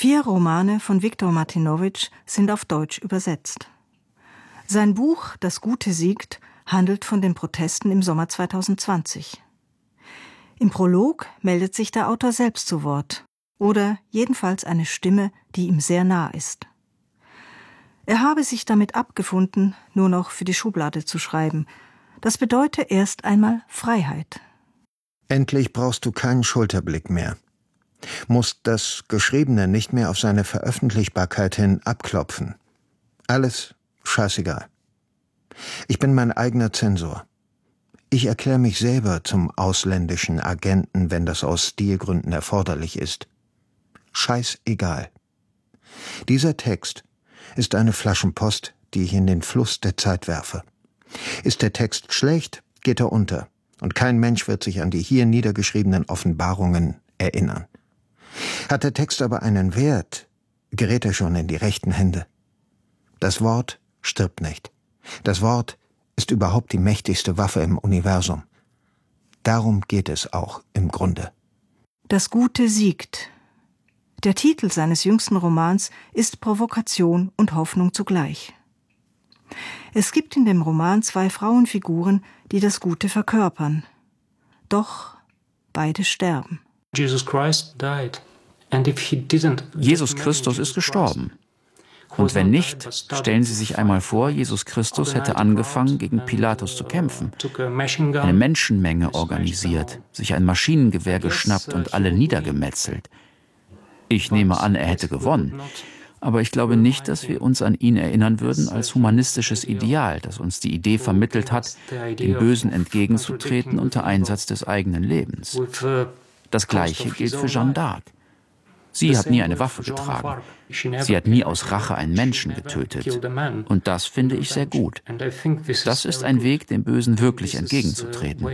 4 Romane von Wiktor Martynowicz sind auf Deutsch übersetzt. Sein Buch »Das Gute siegt« handelt von den Protesten im Sommer 2020. Im Prolog meldet sich der Autor selbst zu Wort, oder jedenfalls eine Stimme, die ihm sehr nah ist. Er habe sich damit abgefunden, nur noch für die Schublade zu schreiben. Das bedeute erst einmal Freiheit. Endlich brauchst du keinen Schulterblick mehr. Musst das Geschriebene nicht mehr auf seine Veröffentlichbarkeit hin abklopfen. Alles scheißegal. Ich bin mein eigener Zensor. Ich erkläre mich selber zum ausländischen Agenten, wenn das aus Stilgründen erforderlich ist. Scheißegal. Dieser Text ist eine Flaschenpost, die ich in den Fluss der Zeit werfe. Ist der Text schlecht, geht er unter, und kein Mensch wird sich an die hier niedergeschriebenen Offenbarungen erinnern. Hat der Text aber einen Wert, gerät er schon in die rechten Hände. Das Wort stirbt nicht. Das Wort ist überhaupt die mächtigste Waffe im Universum. Darum geht es auch im Grunde. Das Gute siegt. Der Titel seines jüngsten Romans ist Provokation und Hoffnung zugleich. Es gibt in dem Roman 2 Frauenfiguren, die das Gute verkörpern. Doch beide sterben. Jesus Christus ist gestorben. Und wenn nicht, stellen Sie sich einmal vor, Jesus Christus hätte angefangen, gegen Pilatus zu kämpfen, eine Menschenmenge organisiert, sich ein Maschinengewehr geschnappt und alle niedergemetzelt. Ich nehme an, er hätte gewonnen. Aber ich glaube nicht, dass wir uns an ihn erinnern würden als humanistisches Ideal, das uns die Idee vermittelt hat, dem Bösen entgegenzutreten unter Einsatz des eigenen Lebens. Das Gleiche gilt für Jeanne d'Arc. Sie hat nie eine Waffe getragen. Sie hat nie aus Rache einen Menschen getötet. Und das finde ich sehr gut. Das ist ein Weg, dem Bösen wirklich entgegenzutreten.